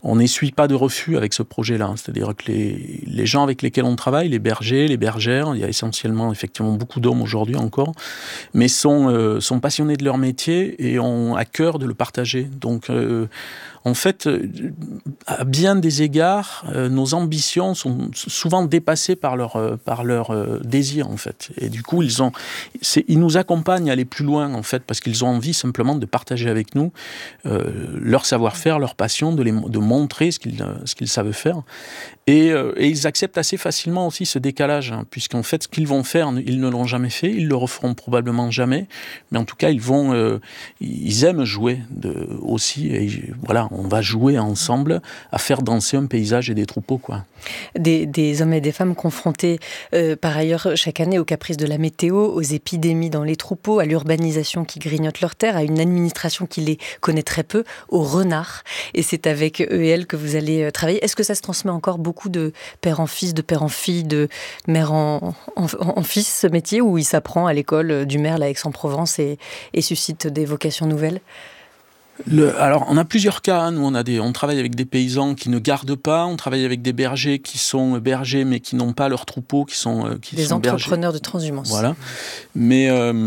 on n'essuie pas de refus avec ce projet-là. C'est-à-dire que les gens avec lesquels on travaille, les bergers, les bergères, il y a essentiellement effectivement beaucoup d'hommes aujourd'hui encore, mais sont passionnés de leur métier et ont à cœur de le partager. Donc, en fait, à bien des égards, nos ambitions sont souvent dépassées par leur désir, en fait. Et du coup, ils nous accompagnent à aller plus loin, en fait, parce qu'ils ont envie simplement de partager avec nous leur savoir-faire, leur passion, de montrer ce qu'ils savent faire. Et ils acceptent assez facilement aussi ce décalage, hein, puisqu'en fait, ce qu'ils vont faire, ils ne l'ont jamais fait, ils le referont probablement jamais, mais en tout cas, ils aiment jouer aussi, et voilà, on va jouer ensemble à faire danser un paysage et des troupeaux, quoi. Des hommes et des femmes confrontés par ailleurs chaque année aux caprices de la météo, aux épidémies dans les troupeaux, à l'urbanisation qui grignote leurs terres, à une administration qui les connaît très peu, aux renards. Et c'est avec eux et elles que vous allez travailler. Est-ce que ça se transmet encore beaucoup de père en fils, de père en fille, de mère en fils, ce métier, où il s'apprend à l'école du Merle à Aix-en-Provence et suscite des vocations nouvelles ? Alors, on a plusieurs cas. Hein. Nous, on travaille avec des paysans qui ne gardent pas. On travaille avec des bergers qui sont bergers, mais qui n'ont pas leurs troupeaux, qui sont des entrepreneurs bergers. De transhumance. Voilà. Mais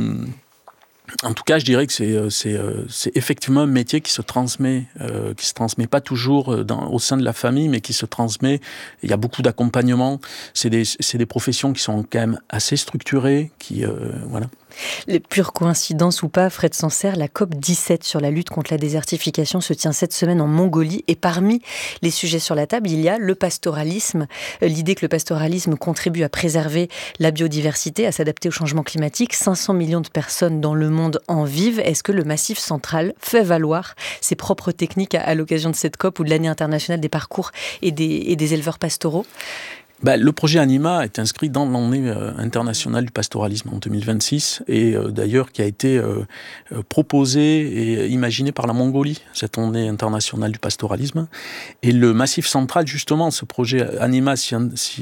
en tout cas, je dirais que c'est effectivement un métier qui se transmet pas toujours au sein de la famille, mais qui se transmet. Il y a beaucoup d'accompagnement. C'est des professions qui sont quand même assez structurées, voilà. Les pures coïncidences ou pas, Fred Sancerre, la COP17 sur la lutte contre la désertification se tient cette semaine en Mongolie. Et parmi les sujets sur la table, il y a le pastoralisme. L'idée que le pastoralisme contribue à préserver la biodiversité, à s'adapter au changement climatique. 500 millions de personnes dans le monde en vivent. Est-ce que le Massif central fait valoir ses propres techniques à l'occasion de cette COP ou de l'année internationale des parcours et des éleveurs pastoraux ? Le projet Anima est inscrit dans l'année internationale du pastoralisme en 2026 et d'ailleurs qui a été proposé et imaginé par la Mongolie, cette année internationale du pastoralisme. Et le Massif central, justement, ce projet Anima s'y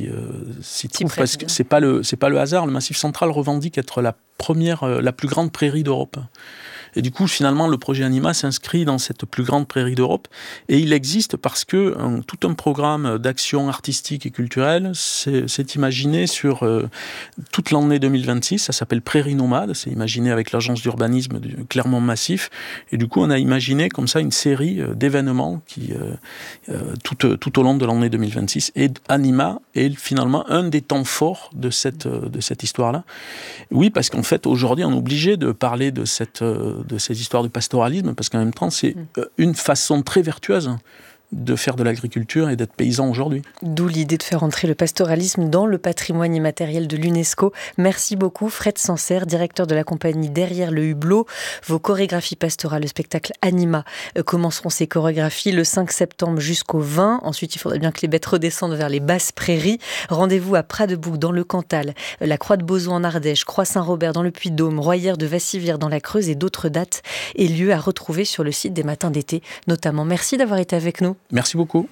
trouve parce que c'est pas le hasard. Le Massif central revendique être la plus grande prairie d'Europe. Et du coup, finalement, le projet Anima s'inscrit dans cette plus grande prairie d'Europe. Et il existe parce que tout un programme d'action artistique et culturelle s'est imaginé sur toute l'année 2026. Ça s'appelle Prairie Nomade. C'est imaginé avec l'agence d'urbanisme du Clermont-Massif. Et du coup, on a imaginé comme ça une série d'événements qui, tout au long de l'année 2026. Et Anima est finalement un des temps forts de cette histoire-là. Oui, parce qu'en fait, aujourd'hui, on est obligé de parler de ces histoires de pastoralisme, parce qu'en même temps, c'est une façon très vertueuse de faire de l'agriculture et d'être paysan aujourd'hui. D'où l'idée de faire entrer le pastoralisme dans le patrimoine immatériel de l'UNESCO. Merci beaucoup Fred Sancerre, directeur de la compagnie Derrière le Hublot. Vos chorégraphies pastorales, le spectacle Anima, commenceront ces chorégraphies le 5 septembre jusqu'au 20. Ensuite, il faudrait bien que les bêtes redescendent vers les basses prairies. Rendez-vous à Pras-de-Bouc dans le Cantal, la Croix de Bozon en Ardèche, Croix-Saint-Robert dans le Puy-de-Dôme, Royères de Vassivière dans la Creuse et d'autres dates et lieux à retrouver sur le site des Matins d'été notamment. Merci d'avoir été avec nous. Merci beaucoup.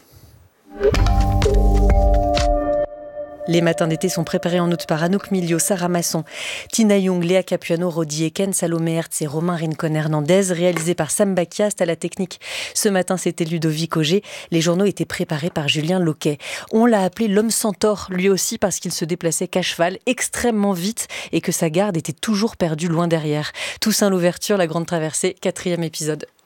Les Matins d'été sont préparés en août par Anouk Milio, Sarah Masson, Tina Young, Léa Capuano, Rodi Eken, Salomé Hertz et Romain Rincon-Hernandez, réalisé par Sam Bakiast à la technique. Ce matin, c'était Ludovic Auger. Les journaux étaient préparés par Julien Loquet. On l'a appelé l'homme centaure, lui aussi parce qu'il se déplaçait qu'à cheval, extrêmement vite, et que sa garde était toujours perdue loin derrière. Toussaint l'ouverture, la grande traversée, 4e épisode.